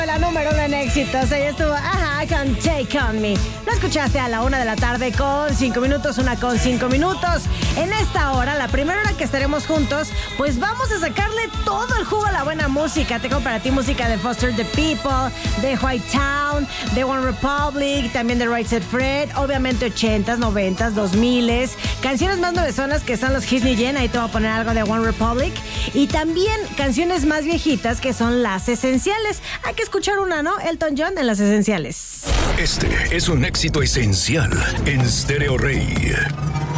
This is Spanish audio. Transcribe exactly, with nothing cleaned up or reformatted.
La número uno en éxitos, ahí estuvo, ajá, con Take On Me. Lo escuchaste a la una de la tarde con cinco minutos, una con cinco minutos. En esta hora, la primera hora que estaremos juntos, pues vamos a sacarle todo el jugo a la buena música. Tengo para ti música de Foster the People, de White Town, de One Republic, también de Right Said Fred, obviamente ochentas, noventas, dos miles, canciones más novezonas que son los Hits New Gen, ahí te voy a poner algo de One Republic, y también canciones más viejitas que son las esenciales. Hay que escuchar una, ¿no? Elton John en las esenciales. Este es un éxito esencial en Stereo Rey.